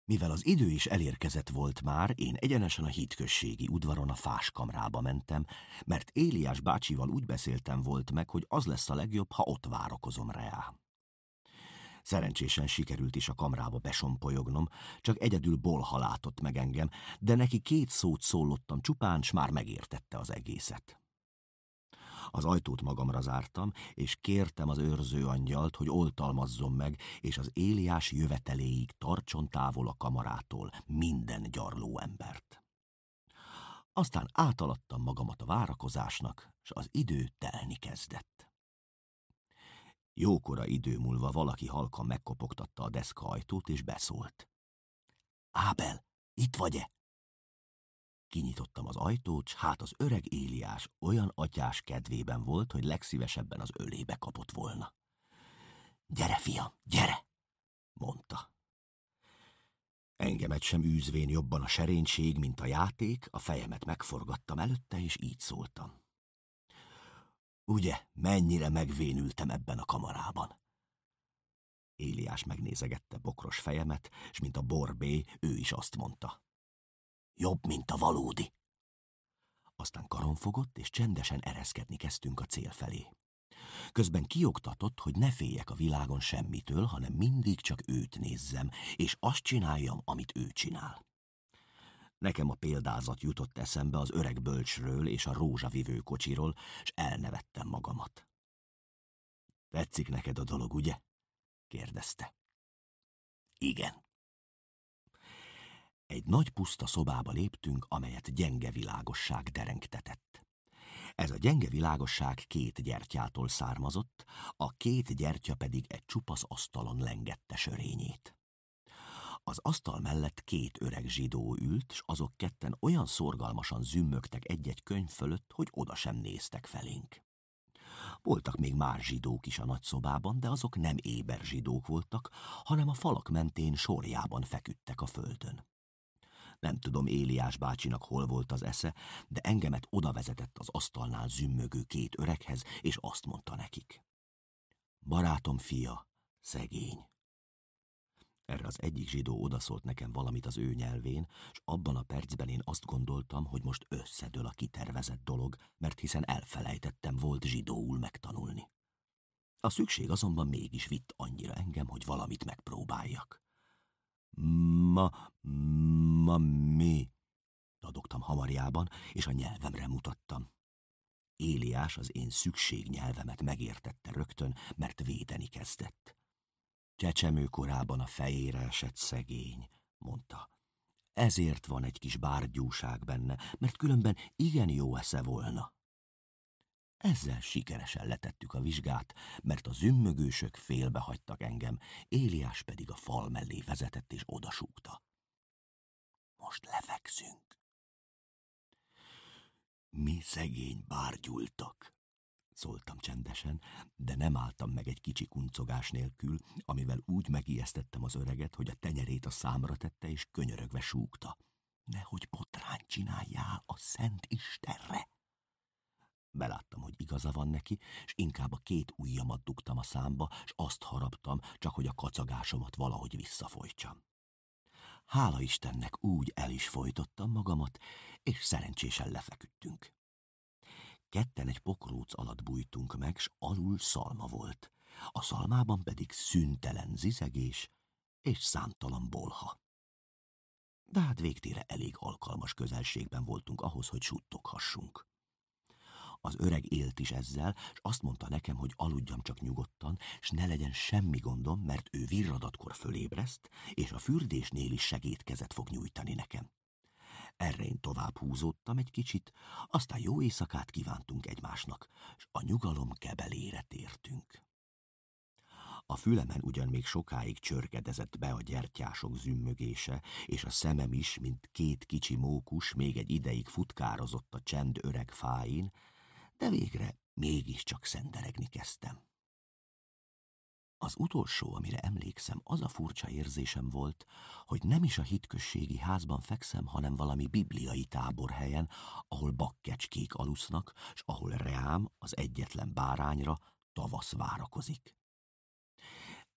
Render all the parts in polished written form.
Mivel az idő is elérkezett volt már, én egyenesen a hídközségi udvaron a fáskamrába mentem, mert Éliás bácsival úgy beszéltem volt meg, hogy az lesz a legjobb, ha ott várakozom rá. Szerencsésen sikerült is a kamrába besompolyognom, csak egyedül Bolha látott meg engem, de neki 2 szót szólottam csupán, s már megértette az egészet. Az ajtót magamra zártam, és kértem az őrző angyalt, hogy oltalmazzon meg, és az Éliás jöveteléig tartson távol a kamarától minden gyarló embert. Aztán átaladtam magamat a várakozásnak, s az idő telni kezdett. Jókora idő múlva valaki halkan megkopogtatta a deszka ajtót, és beszólt. Ábel, itt vagy-e? Kinyitottam az ajtót, s hát az öreg Éliás olyan atyás kedvében volt, hogy legszívesebben az ölébe kapott volna. Gyere, fiam, gyere, mondta. Engemet sem űzvén jobban a serénység, mint a játék, a fejemet megforgattam előtte, és így szóltam. Ugye, mennyire megvénültem ebben a kamarában? Éliás megnézegette bokros fejemet, s mint a borbé, ő is azt mondta. Jobb, mint a valódi. Aztán karon fogott, és csendesen ereszkedni kezdtünk a cél felé. Közben kioktatott, hogy ne féljek a világon semmitől, hanem mindig csak őt nézzem, és azt csináljam, amit ő csinál. Nekem a példázat jutott eszembe az öreg bölcsről és a rózsavivő kocsiról, s elnevettem magamat. Tetszik neked a dolog, ugye? kérdezte. Igen. Egy nagy puszta szobába léptünk, amelyet gyenge világosság derengtetett. Ez a gyenge világosság 2 gyertyától származott, a 2 gyertya pedig egy csupasz asztalon lengette sörényét. Az asztal mellett 2 öreg zsidó ült, s azok ketten olyan szorgalmasan zümmögtek egy-egy könyv fölött, hogy oda sem néztek felénk. Voltak még más zsidók is a nagy szobában, de azok nem éber zsidók voltak, hanem a falak mentén sorjában feküdtek a földön. Nem tudom, Éliás bácsinak hol volt az esze, de engemet odavezetett az asztalnál zümmögő 2 öreghez, és azt mondta nekik. Barátom fia, szegény. Erre az egyik zsidó odaszólt nekem valamit az ő nyelvén, s abban a percben én azt gondoltam, hogy most összedől a kitervezett dolog, mert hiszen elfelejtettem volt zsidóul megtanulni. A szükség azonban mégis vitt annyira engem, hogy valamit megpróbáljak. Mi? Dadogtam hamarjában, és a nyelvemre mutattam. Éliás az én szükségnyelvemet megértette rögtön, mert védeni kezdett. Csecsemő korában a fejére esett szegény, mondta. Ezért van egy kis bárgyúság benne, mert különben igen jó esze volna. Ezzel sikeresen letettük a vizsgát, mert a zümmögősök félbehagytak engem, Éliás pedig a fal mellé vezetett és odasúgta. Most lefekszünk. Mi szegény bárgyultak, szóltam csendesen, de nem álltam meg egy kicsi kuncogás nélkül, amivel úgy megijesztettem az öreget, hogy a tenyerét a számra tette és könyörögve súgta. Nehogy botrányt csináljál a Szent Istenre! Beláttam, hogy igaza van neki, és inkább a 2 ujjamat dugtam a számba, és azt haraptam, csak hogy a kacagásomat valahogy visszafolytsam. Hála Istennek úgy el is folytottam magamat, és szerencsésen lefeküdtünk. Ketten egy pokróc alatt bújtunk meg, s alul szalma volt. A szalmában pedig szüntelen zizegés és számtalan bolha. De hát végtére elég alkalmas közelségben voltunk ahhoz, hogy suttoghassunk. Az öreg élt is ezzel, s azt mondta nekem, hogy aludjam csak nyugodtan, s ne legyen semmi gondom, mert ő virradatkor fölébreszt, és a fürdésnél is segédkezet fog nyújtani nekem. Erre én tovább húzódtam egy kicsit, aztán jó éjszakát kívántunk egymásnak, s a nyugalom kebelére tértünk. A fülemen ugyan még sokáig csörgedezett be a gyertyások zümmögése, és a szemem is, mint 2 kicsi mókus, még egy ideig futkározott a csend öreg fáin, de végre mégiscsak szenderegni kezdtem. Az utolsó, amire emlékszem, az a furcsa érzésem volt, hogy nem is a hitközségi házban fekszem, hanem valami bibliai táborhelyen, ahol bakkecskék alusznak, s ahol Reám, az egyetlen bárányra, tavasz várakozik.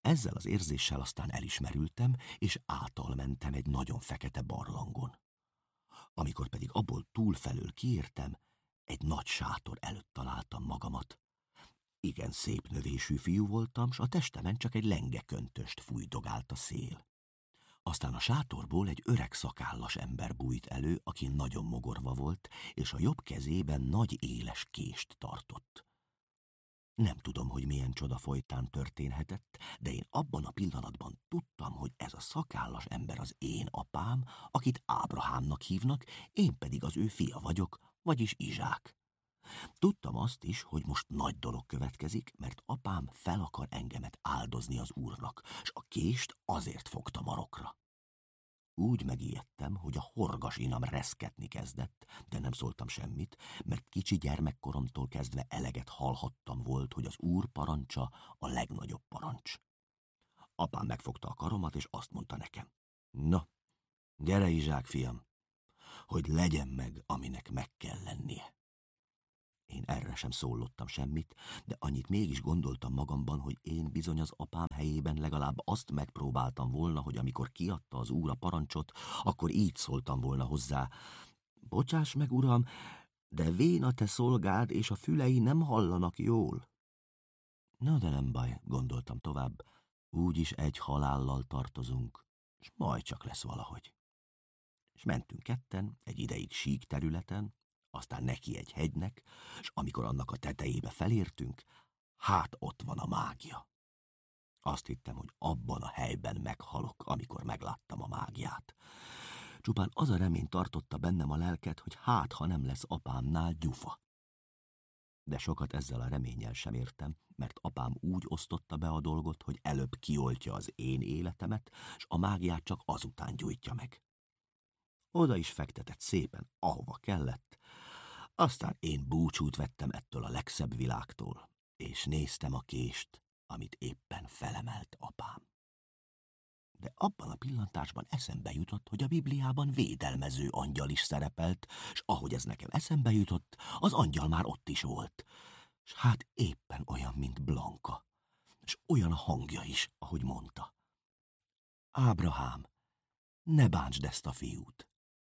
Ezzel az érzéssel aztán elismerültem, és átalmentem egy nagyon fekete barlangon. Amikor pedig abból túlfelől kiértem, egy nagy sátor előtt találtam magamat. Igen szép növésű fiú voltam, s a testemen csak egy lengeköntöst fújdogált a szél. Aztán a sátorból egy öreg szakállas ember bújt elő, aki nagyon mogorva volt, és a jobb kezében nagy éles kést tartott. Nem tudom, hogy milyen csoda folytán történhetett, de én abban a pillanatban tudtam, hogy ez a szakállas ember az én apám, akit Ábrahámnak hívnak, én pedig az ő fia vagyok, vagyis Izsák. Tudtam azt is, hogy most nagy dolog következik, mert apám fel akar engemet áldozni az Úrnak, s a kést azért fogta marokra. Úgy megijedtem, hogy a horgasinam reszketni kezdett, de nem szóltam semmit, mert kicsi gyermekkoromtól kezdve eleget hallhattam volt, hogy az Úr parancsa a legnagyobb parancs. Apám megfogta a karomat, és azt mondta nekem: Na, gyere, Izsák fiam, hogy legyen meg, aminek meg kell lennie. Én erre sem szólottam semmit, de annyit mégis gondoltam magamban, hogy én bizony az apám helyében legalább azt megpróbáltam volna, hogy amikor kiadta az Úr a parancsot, akkor így szóltam volna hozzá: Bocsáss meg, uram, de vén a te szolgád, és a fülei nem hallanak jól. Na, de nem baj, gondoltam tovább, úgyis egy halállal tartozunk, és majd csak lesz valahogy. És mentünk ketten egy ideig sík területen, aztán neki egy hegynek, és amikor annak a tetejébe felértünk, hát ott van a mágia. Azt hittem, hogy abban a helyben meghalok, amikor megláttam a mágiát. Csupán az a remény tartotta bennem a lelket, hogy hát, ha nem lesz apámnál gyufa. De sokat ezzel a reménnyel sem értem, mert apám úgy osztotta be a dolgot, hogy előbb kioltja az én életemet, s a mágiát csak azután gyújtja meg. Oda is fektetett szépen, ahova kellett, aztán én búcsút vettem ettől a legszebb világtól, és néztem a kést, amit éppen felemelt apám. De abban a pillantásban eszembe jutott, hogy a Bibliában védelmező angyal is szerepelt, s ahogy ez nekem eszembe jutott, az angyal már ott is volt. S hát éppen olyan, mint Blanka, s olyan a hangja is, ahogy mondta: Ábrahám, ne bántsd ezt a fiút.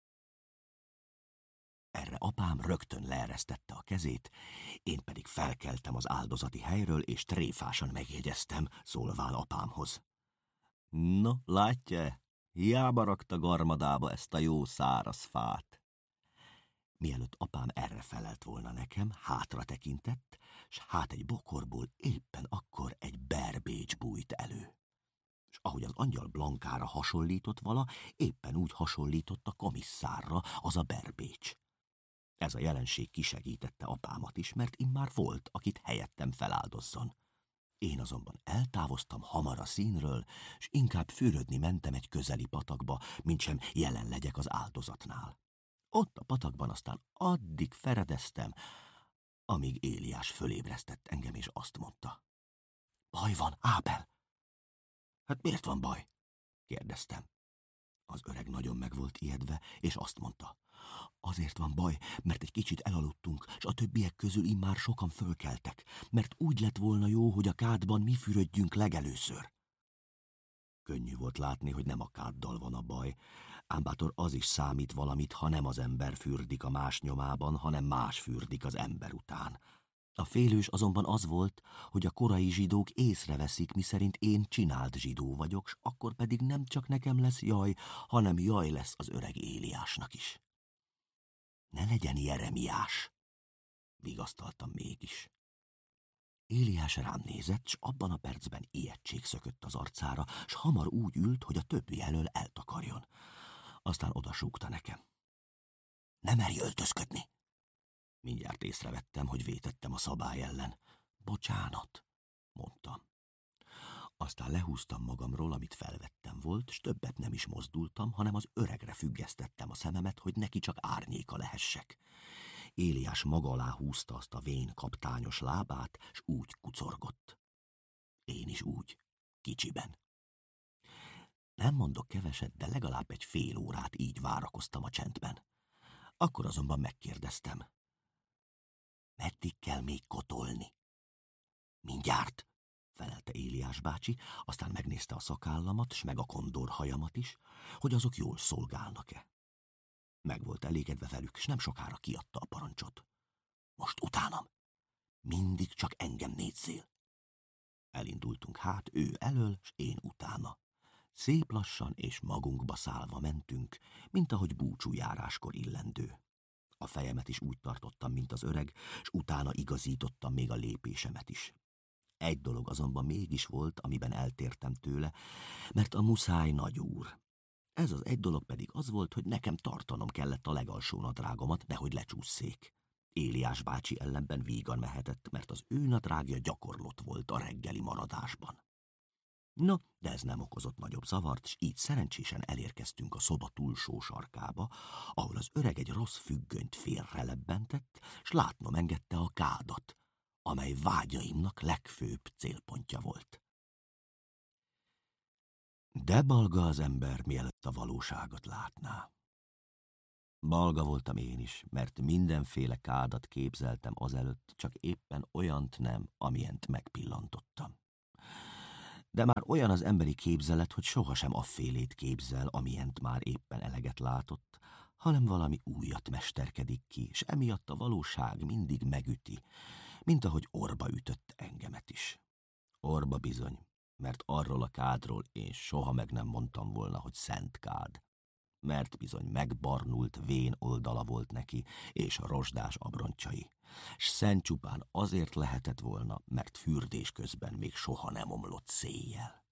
Erre apám rögtön leeresztette a kezét, én pedig felkeltem az áldozati helyről, és tréfásan megjegyeztem, szólván apámhoz: No, látja, hiába rakta garmadába ezt a jó száraz fát. Mielőtt apám erre felelt volna nekem, hátra tekintett, s hát egy bokorból éppen akkor egy berbécs bújt elő. És ahogy az angyal Blankára hasonlított vala, éppen úgy hasonlított a komisszárra az a berbécs. Ez a jelenség kisegítette apámat is, mert immár volt, akit helyettem feláldozzon. Én azonban eltávoztam hamar a színről, s inkább fürödni mentem egy közeli patakba, mintsem jelen legyek az áldozatnál. Ott a patakban aztán addig feredeztem, amíg Éliás fölébresztett engem, és azt mondta: Baj van, Ábel! Hát miért van baj? Kérdeztem. Az öreg nagyon meg volt ijedve, és azt mondta: Azért van baj, mert egy kicsit elaludtunk, s a többiek közül immár sokan fölkeltek, mert úgy lett volna jó, hogy a kádban mi fürödjünk legelőször. Könnyű volt látni, hogy nem a káddal van a baj, ám bátor az is számít valamit, ha nem az ember fürdik a más nyomában, hanem más fürdik az ember után. A félős azonban az volt, hogy a korai zsidók észreveszik, miszerint én csinált zsidó vagyok, s akkor pedig nem csak nekem lesz jaj, hanem jaj lesz az öreg Éliásnak is. Ne legyen Jeremiás, vigasztaltam mégis. Éliás rám nézett, s abban a percben ijegység szökött az arcára, s hamar úgy ült, hogy a többi elől eltakarjon. Aztán odasúgta nekem: Ne merj öltözködni! Mindjárt észrevettem, hogy vétettem a szabály ellen. Bocsánat, mondtam. Aztán lehúztam magamról, amit felvettem volt, s többet nem is mozdultam, hanem az öregre függesztettem a szememet, hogy neki csak árnyéka lehessek. Éliás maga alá húzta azt a vén kaptányos lábát, s úgy kucorgott. Én is úgy, kicsiben. Nem mondok keveset, de legalább egy fél órát így várakoztam a csendben. Akkor azonban megkérdeztem: Meddig kell még kotolni? Mindjárt, felelte Éliás bácsi, aztán megnézte a szakállamat, s meg a kondorhajamat is, hogy azok jól szolgálnak-e. Meg volt elégedve velük, s nem sokára kiadta a parancsot. Most utánam, mindig csak engem nézzél. Elindultunk hát, ő elől, s én utána. Szép lassan és magunkba szállva mentünk, mint ahogy búcsújáráskor illendő. A fejemet is úgy tartottam, mint az öreg, s utána igazítottam még a lépésemet is. Egy dolog azonban mégis volt, amiben eltértem tőle, mert a muszáj nagyúr. Ez az egy dolog pedig az volt, hogy nekem tartanom kellett a legalsó nadrágomat, nehogy lecsússzék. Éliás bácsi ellenben vígan mehetett, mert az ő nadrágja gyakorlott volt a reggeli maradásban. No, de ez nem okozott nagyobb zavart, s így szerencsésen elérkeztünk a szoba túlsó sarkába, ahol az öreg egy rossz függönyt félrelebbentett, s látnom engedte a kádat, amely vágyaimnak legfőbb célpontja volt. De balga az ember, mielőtt a valóságot látná. Balga voltam én is, mert mindenféle kádat képzeltem azelőtt, csak éppen olyant nem, amilyent megpillantottam. De már olyan az emberi képzelet, hogy sohasem affélét képzel, amilyent már éppen eleget látott, hanem valami újat mesterkedik ki, és emiatt a valóság mindig megüti, mint ahogy orba ütött engemet is. Orba bizony, mert arról a kádról én soha meg nem mondtam volna, hogy szent kád. Mert bizony megbarnult vén oldala volt neki, és rozsdás abroncsai, s szent csupán azért lehetett volna, mert fürdés közben még soha nem omlott széjjel.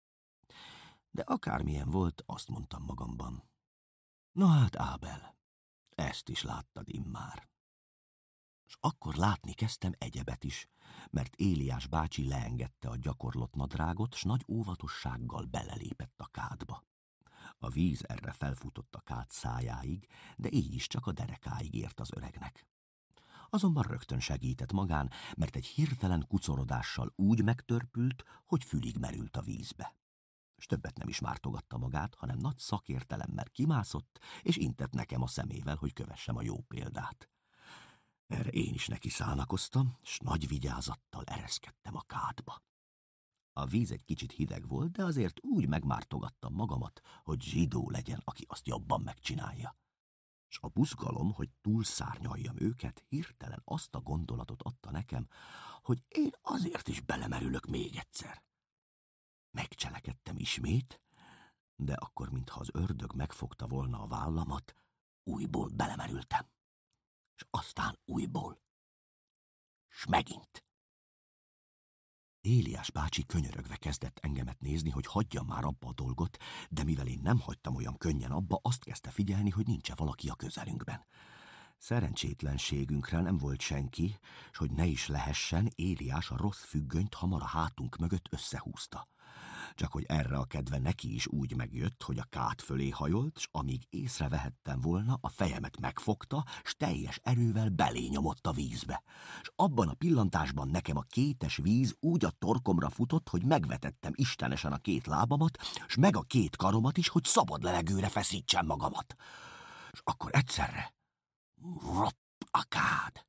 De akármilyen volt, azt mondtam magamban. Na hát, Ábel, ezt is láttad immár. És akkor látni kezdtem egyebet is, mert Éliás bácsi leengedte a gyakorlott nadrágot, s nagy óvatossággal belelépett a kádba. A víz erre felfutott a kád szájáig, de így is csak a derekáig ért az öregnek. Azonban rögtön segített magán, mert egy hirtelen kucorodással úgy megtörpült, hogy fülig merült a vízbe. És többet nem is mártogatta magát, hanem nagy szakértelemmel kimászott, és intett nekem a szemével, hogy kövessem a jó példát. Erre én is neki szánakoztam, s nagy vigyázattal ereszkedtem a kádba. A víz egy kicsit hideg volt, de azért úgy megmártogattam magamat, hogy zsidó legyen, aki azt jobban megcsinálja. S a buzgalom, hogy túlszárnyaljam őket, hirtelen azt a gondolatot adta nekem, hogy én azért is belemerülök még egyszer. Megcselekedtem ismét, de akkor, mintha az ördög megfogta volna a vállamat, újból belemerültem. És aztán újból. S megint. Éliás bácsi könyörögve kezdett engemet nézni, hogy hagyjam már abba a dolgot, de mivel én nem hagytam olyan könnyen abba, azt kezdte figyelni, hogy nincs-e valaki a közelünkben. Szerencsétlenségünkre nem volt senki, s hogy ne is lehessen, Éliás a rossz függönyt hamar a hátunk mögött összehúzta. Csak hogy erre a kedve neki is úgy megjött, hogy a kád fölé hajolt, s amíg észrevehettem volna, a fejemet megfogta, s teljes erővel belényomott a vízbe. S abban a pillantásban nekem a kétes víz úgy a torkomra futott, hogy megvetettem istenesen a két lábamat, s meg a két karomat is, hogy szabad levegőre feszítsem magamat. És akkor egyszerre ropp a kád.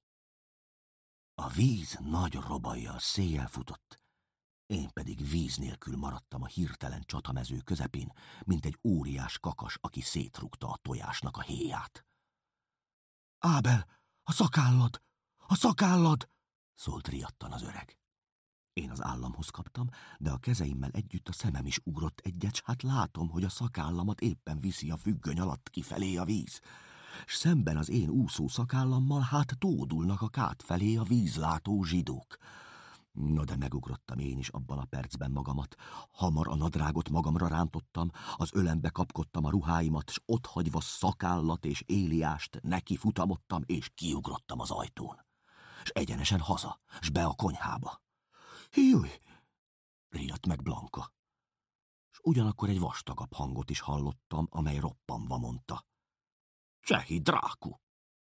A víz nagy robajjal széjjel futott, én pedig víz nélkül maradtam a hirtelen csatamező közepén, mint egy óriás kakas, aki szétrúgta a tojásnak a héját. Ábel, a szakállad! A szakállad! Szólt riadtan az öreg. Én az államhoz kaptam, de a kezeimmel együtt a szemem is ugrott egyet, s hát látom, hogy a szakállamat éppen viszi a függöny alatt kifelé a víz. S szemben az én úszó szakállammal hát tódulnak a kád felé a vízlátó zsidók. Na de megugrottam én is abban a percben magamat. Hamar a nadrágot magamra rántottam, az ölembe kapkodtam a ruháimat, s otthagyva szakállat és Éliást neki futamodtam, és kiugrottam az ajtón. S egyenesen haza, s be a konyhába. Híjúj! Riadt meg Blanka. S ugyanakkor egy vastagabb hangot is hallottam, amely roppanva mondta. Csehi dráku!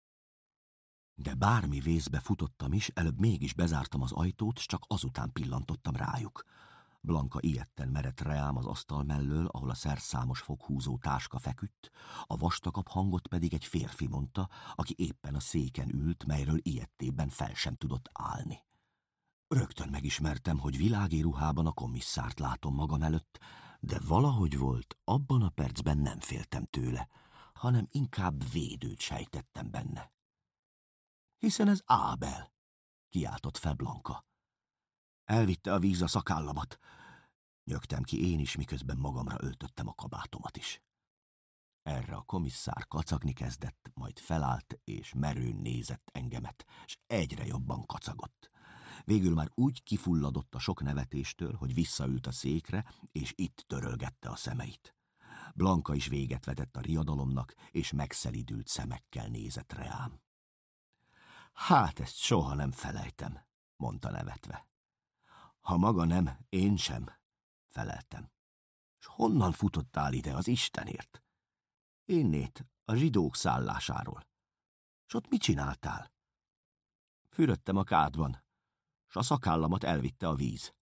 De bármi vészbe futottam is, előbb mégis bezártam az ajtót, s csak azután pillantottam rájuk. Blanka ijedten merett reám az asztal mellől, ahol a szerszámos foghúzó táska feküdt, a vastagabb hangot pedig egy férfi mondta, aki éppen a széken ült, melyről ijedtében fel sem tudott állni. Rögtön megismertem, hogy világi ruhában a komisszárt látom magam előtt, de valahogy volt, abban a percben nem féltem tőle, hanem inkább védőt sejtettem benne. Hiszen ez Ábel, kiáltott fel Blanka. Elvitte a víz a szakállamat. Nyögtem ki én is, miközben magamra öltöttem a kabátomat is. Erre a komisszár kacagni kezdett, majd felállt és merőn nézett engemet, s egyre jobban kacagott. Végül már úgy kifulladott a sok nevetéstől, hogy visszaült a székre, és itt törölgette a szemeit. Blanka is véget vetett a riadalomnak, és megszelidült szemekkel nézett rám. Hát ezt soha nem felejtem, mondta nevetve. Ha maga nem, én sem, feleltem. S honnan futottál ide az Istenért? Innét, a zsidók szállásáról. S ott mit csináltál? Fürödtem a kádban, s a szakállamat elvitte a víz.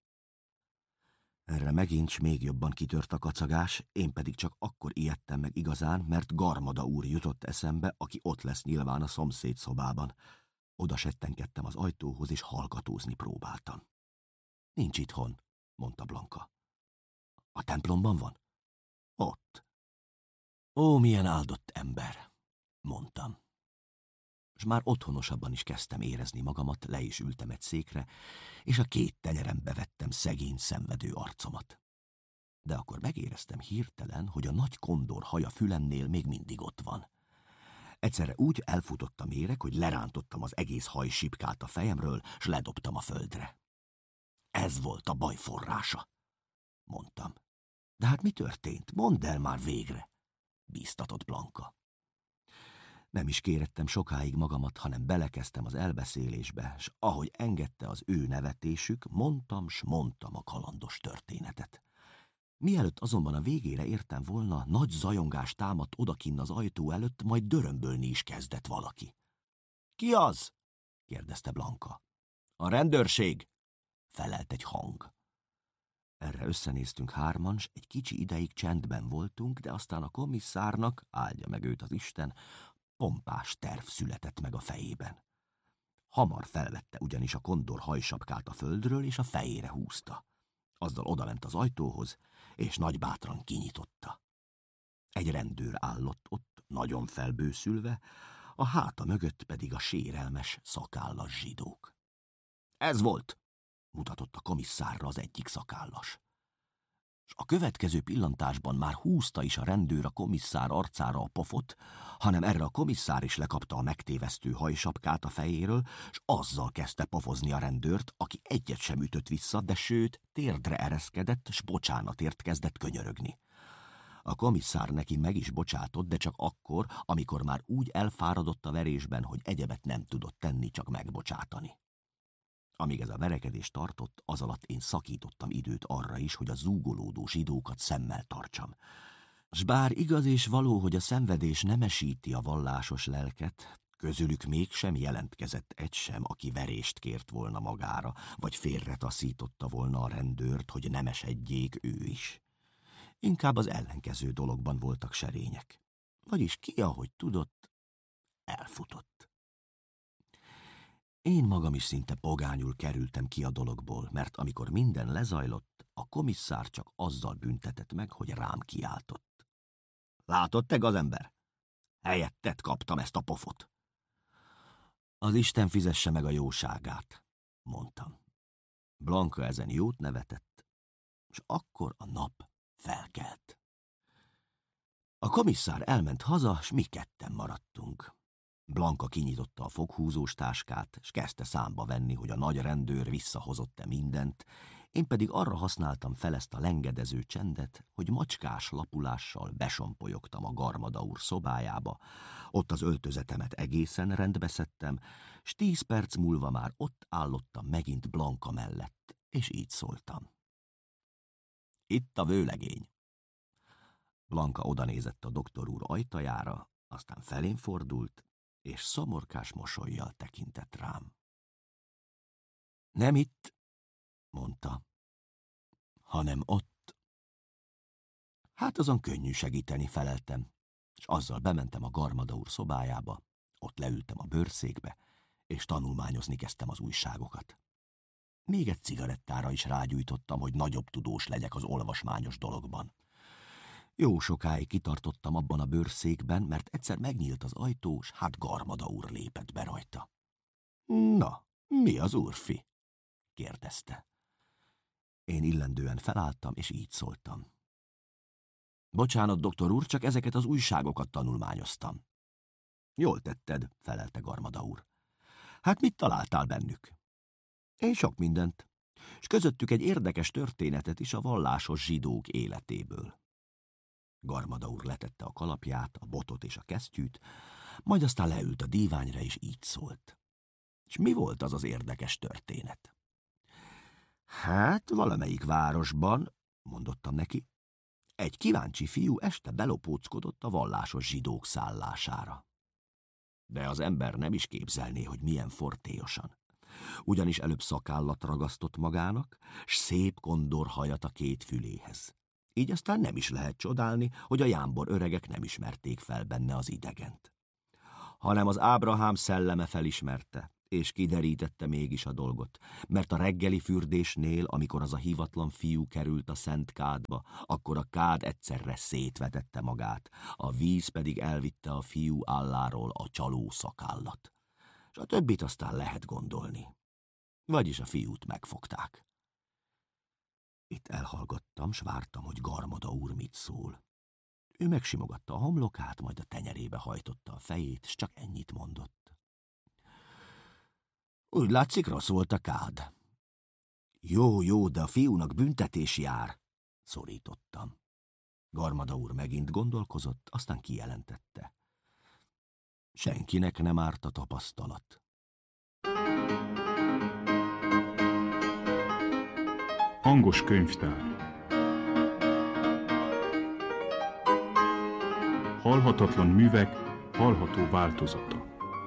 Erre megint s még jobban kitört a kacagás, én pedig csak akkor ijedtem meg igazán, mert Garmada úr jutott eszembe, aki ott lesz nyilván a szomszéd szobában. Oda settenkedtem az ajtóhoz, és hallgatózni próbáltam. Nincs itthon, mondta Blanka. A templomban van? Ott. Ó, milyen áldott ember, mondtam. És már otthonosabban is kezdtem érezni magamat, le is ültem egy székre, és a két tenyerembe vettem szegény, szenvedő arcomat. De akkor megéreztem hirtelen, hogy a nagy kondor haja fülemnél még mindig ott van. Egyszerre úgy elfutott a méreg, hogy lerántottam az egész hajsipkát a fejemről, s ledobtam a földre. Ez volt a baj forrása, mondtam. De hát mi történt? Mondd el már végre, bíztatott Blanka. Nem is kérettem sokáig magamat, hanem belekezdtem az elbeszélésbe, s ahogy engedte az ő nevetésük, mondtam s mondtam a kalandos történetet. Mielőtt azonban a végére értem volna, nagy zajongás támadt odakinn az ajtó előtt, majd dörömbölni is kezdett valaki. Ki az? kérdezte Blanka. A rendőrség, felelt egy hang. Erre összenéztünk hárman, s egy kicsi ideig csendben voltunk, de aztán a komisszárnak, áldja meg őt az Isten, pompás terv született meg a fejében. Hamar felvette ugyanis a kondor hajsapkát a földről, és a fejére húzta. Azzal odament az ajtóhoz, és nagybátran kinyitotta. Egy rendőr állott ott, nagyon felbőszülve, a háta mögött pedig a sérelmes, szakállas zsidók. Ez volt, mutatott a komisszárra az egyik szakállas. S a következő pillantásban már húzta is a rendőr a komisszár arcára a pofot, hanem erre a komisszár is lekapta a megtévesztő hajsapkát a fejéről, s azzal kezdte pofozni a rendőrt, aki egyet sem ütött vissza, de sőt, térdre ereszkedett, s bocsánatért kezdett könyörögni. A komisszár neki meg is bocsátott, de csak akkor, amikor már úgy elfáradott a verésben, hogy egyebet nem tudott tenni, csak megbocsátani. Amíg ez a verekedés tartott, az alatt én szakítottam időt arra is, hogy a zúgolódó zsidókat szemmel tartsam. S bár igaz és való, hogy a szenvedés nemesíti a vallásos lelket, közülük mégsem jelentkezett egy sem, aki verést kért volna magára, vagy félretaszította volna a rendőrt, hogy nemesedjék ő is. Inkább az ellenkező dologban voltak serények. Vagyis ki, ahogy tudott, elfutott. Én magam is szinte pogányul kerültem ki a dologból, mert amikor minden lezajlott, a komisszár csak azzal büntetett meg, hogy rám kiáltott. Látod, te gazember? Helyetted kaptam ezt a pofot. Az Isten fizesse meg a jóságát, mondtam. Blanka ezen jót nevetett, és akkor a nap felkelt. A komisszár elment haza, s mi ketten maradtunk. Blanka kinyitotta a foghúzós táskát, s kezdte számba venni, hogy a nagy rendőr visszahozott-e mindent, én pedig arra használtam fel ezt a lengedező csendet, hogy macskás lapulással besompolyogtam a Garmada úr szobájába, ott az öltözetemet egészen rendbe szedtem, s 10 perc múlva már ott állottam megint Blanka mellett, és így szóltam. Itt a vőlegény. Blanka odanézett a doktor úr ajtajára, aztán felén fordult, és szomorkás mosollyal tekintett rám. Nem itt, mondta, hanem ott. Hát azon könnyű segíteni, feleltem, és azzal bementem a Garmada úr szobájába, ott leültem a bőrszékbe, és tanulmányozni kezdtem az újságokat. Még egy cigarettára is rágyújtottam, hogy nagyobb tudós legyek az olvasmányos dologban. Jó sokáig kitartottam abban a bőrszékben, mert egyszer megnyílt az ajtó, s hát Garmada úr lépett be rajta. Na, mi az úrfi? kérdezte. Én illendően felálltam, és így szóltam. Bocsánat, doktor úr, csak ezeket az újságokat tanulmányoztam. Jól tetted, felelte Garmada úr. Hát mit találtál bennük? Én sok mindent, és közöttük egy érdekes történetet is a vallásos zsidók életéből. Garmada úr letette a kalapját, a botot és a kesztyűt, majd aztán leült a díványra, és így szólt. És mi volt az az érdekes történet? Hát, valamelyik városban, mondottam neki, egy kíváncsi fiú este belopóckodott a vallásos zsidók szállására. De az ember nem is képzelné, hogy milyen fortélyosan. Ugyanis előbb szakállat ragasztott magának, s szép kondorhajat a két füléhez. Így aztán nem is lehet csodálni, hogy a jámbor öregek nem ismerték fel benne az idegent. Hanem az Ábrahám szelleme felismerte, és kiderítette mégis a dolgot, mert a reggeli fürdésnél, amikor az a hivatlan fiú került a szent kádba, akkor a kád egyszerre szétvetette magát, a víz pedig elvitte a fiú álláról a csaló szakállat. És a többit aztán lehet gondolni. Vagyis a fiút megfogták. Itt elhallgattam, s vártam, hogy Garmada úr mit szól. Ő megsimogatta a homlokát, majd a tenyerébe hajtotta a fejét, s csak ennyit mondott. Úgy látszik, rossz volt a kád. Jó, de a fiúnak büntetés jár, szorítottam. Garmada úr megint gondolkozott, aztán kijelentette. Senkinek nem árt a tapasztalat. Hangos könyvtár. Halhatatlan művek hallható változata.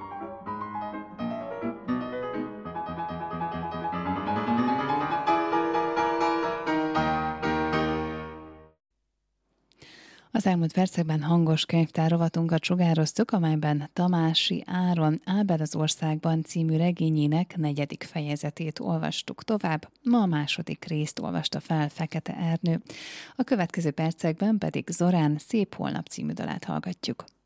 Az elmúlt percekben hangos könyvtár rovatunkat sugároztuk, amelyben Tamási Áron Ábel az országban című regényének 4. fejezetét olvastuk tovább, ma a 2. részt olvasta fel Fekete Ernő. A következő percekben pedig Zorán Szép holnap című dalát hallgatjuk.